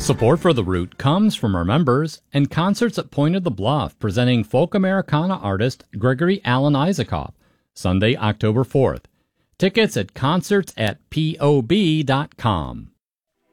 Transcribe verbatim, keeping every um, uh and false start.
Support for The Root comes from our members and concerts at Point of the Bluff presenting folk Americana artist Gregory Alan Isaacoff, Sunday, October fourth. Tickets at concerts at P O B dot com.